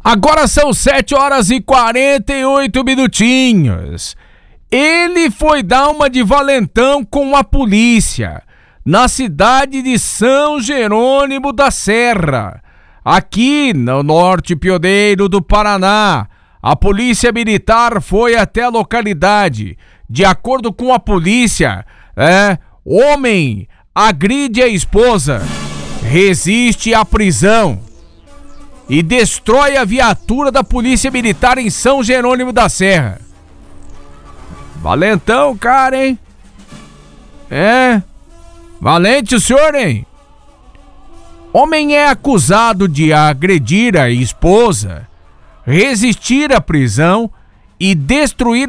Agora são 7h48. Ele foi dar uma de valentão com a polícia na cidade de São Jerônimo da Serra, aqui no norte pioneiro do Paraná. A polícia militar foi até a localidade. De acordo com a polícia, homem agride a esposa, resiste à prisão e destrói a viatura da polícia militar em São Jerônimo da Serra. Valentão, cara, hein? Valente o senhor, hein? Homem é acusado de agredir a esposa, resistir à prisão e destruir